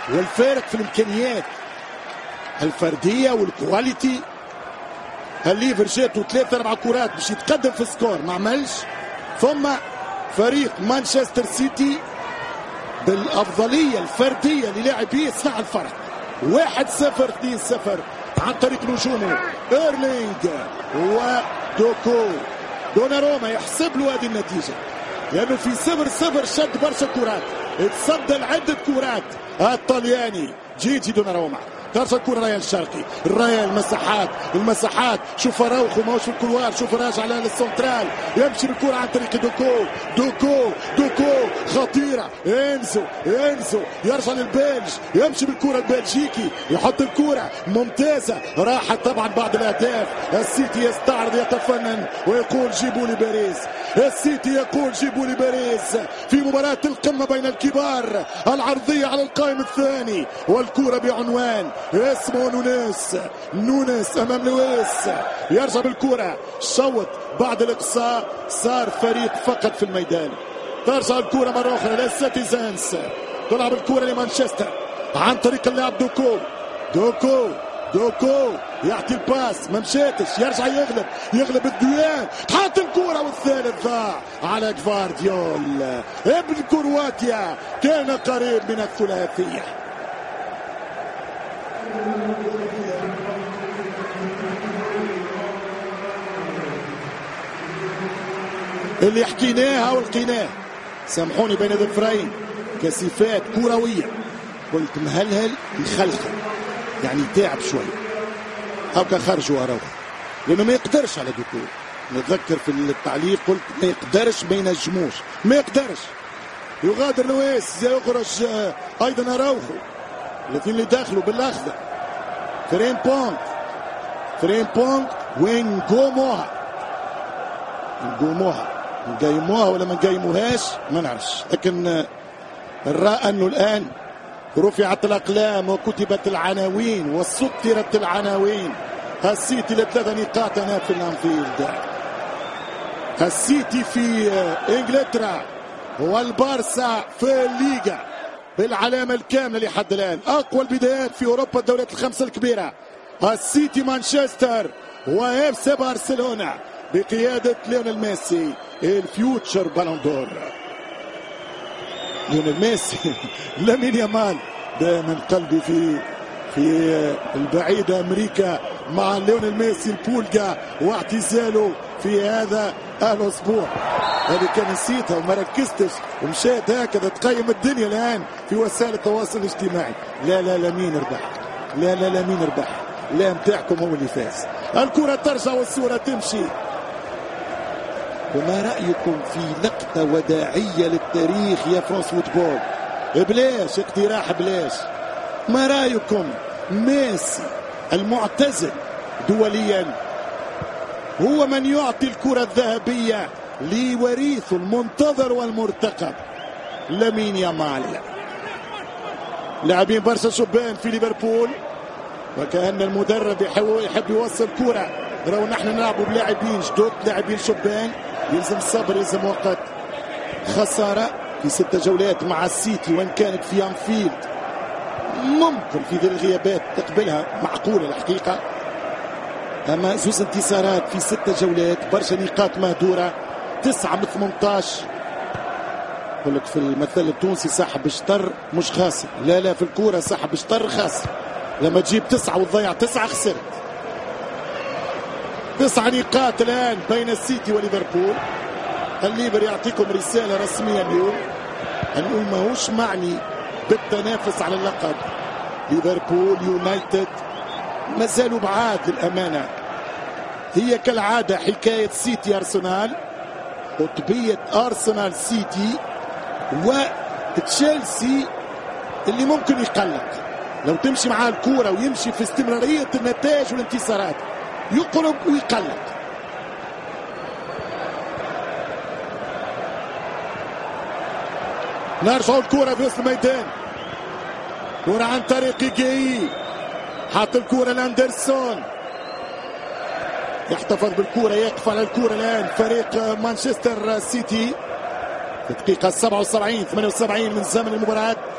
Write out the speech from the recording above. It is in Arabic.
والفارق في الامكانيات الفرديه والكواليتي. الليفر جاتو 3-4 كرات باش يتقدم في السكور ما عملش. ثم فريق مانشستر سيتي بالافضليه الفرديه للاعبيه صنع الفرق. 1-0 2-0 عن طريق نجومه ايرلينغ ودوكو. دوناروما يحسب له هذه النتيجه لانه في 0-0 شد برشا كرات، تصدى لعده كرات الطلياني جيجي دوناروما. ترجع الكرة ريال الشرقي، الريال المساحات شوف راوخو ماهوش في الكولوار، شوف راجع على السنترال يمشي بالكرة عن طريق دوكو خطيرة. انزو يرجع للبلج يمشي بالكرة البلجيكي يحط الكرة ممتازة راحت طبعا بعد الاهداف. السيتي يستعرض يتفنن ويقول جيبوا لي باريس. السيتي يقول جيبوا لي باريس في مباراة القمة بين الكبار. العرضية على القائم الثاني والكرة بعنوان اسمه نونيس امام لويس. يرجع بالكرة شوط بعد الاقصاء صار فريق فقط في الميدان. ترجع الكرة مرة اخرى للسيتيزنز، تلعب الكرة لمانشستر عن طريق اللاعب دوكو يعطي الباس ما مشاتش، يرجع يغلب الديان، حط الكرة والثالث ضاع على جفارديول ابن كرواتيا، كان قريب من الثلاثية. اللي حكيناها ولقيناه سامحوني بين الظفرين كصفات كروية، قلت مهلهل يخلخل يعني تعب شوية هاكا خرجوا وراوه لأنه ما يقدرش على دوكو. نتذكر في التعليق قلت ما يقدرش ما ينجموش ما يقدرش. يغادر لويس يخرج أيضا أراوخو الاثنين اللي داخلوا بالأخضر. فريمبونغ وين نقيموها ولا ما نقيموهاش ما نعرفش، لكن الراء أنه الآن رفعت الأقلام وكتبت العناوين وسطرت العناوين. السيتي ل3 نقاط هنا في الأنفيلد. السيتي في إنجلترا والبارسا في الليغا بالعلامة الكاملة لحد الآن. أقوى البدايات في أوروبا الدوريات الخمسة الكبيرة. السيتي مانشستر وإف سي برشلونة بقيادة ليونيل ميسي الفيوتشر بالون دور. ليونيل ميسي لامين يامال ده من قلبي في البعيدة أمريكا مع ليونيل ميسي البولجا واعتزاله في هذا الأسبوع. هذه كان نسيتها وما ركزتش ومشيت هكذا تقيم الدنيا الآن في وسائل التواصل الاجتماعي. لا لامين ربح، لا لامين ربح، لا متاعكم هو اللي فاز. الكرة ترجع والصورة تمشي. وما رأيكم في لقطة وداعية للتاريخ يا فرانس فوتبول؟ بلاش اقتراح بلاش. ما رأيكم ميسي المعتزل دوليا هو من يعطي الكرة الذهبية لوريثه المنتظر والمرتقب لامين يامال. لاعبين برشا شبان في ليفربول وكأن المدرب يحب يوصل كرة. راهو نحن نلعبوا بلاعبين جدد لاعبين شبان، يلزم الصبر يلزم وقت. خسارة في 6 جولات مع السيتي وان كانت في أنفيلد ممكن في ذي الغيابات تقبلها معقولة الحقيقة، أما 2 انتصارات في 6 جولات برشا نقاط مهدورة 9 من 18. يقول لك في المثل التونسي صاحب شطر مش خاسر، لا في الكورة صاحب شطر خاسر. لما تجيب 9 وتضيع 9 خسرت. 9 نقاط الآن بين السيتي وليفربول. الليفر يعطيكم رسالة رسمية اليوم أنه ماهوش معني بالتنافس على اللقب. ليفربول يونايتد ما زالوا بعاد للأمانة. هي كالعادة حكاية سيتي أرسنال، قطبية أرسنال سيتي وتشيلسي اللي ممكن يقلق لو تمشي معاه الكورة ويمشي في استمرارية النتائج والانتصارات يقرب ويقلق. نرجع الكرة في وسط الميدان، كرة عن طريق جاي، حط الكرة لاندرسون، يحتفظ بالكرة، يقف على الكرة الآن فريق مانشستر سيتي في الدقيقة 77 78 من زمن المباراة.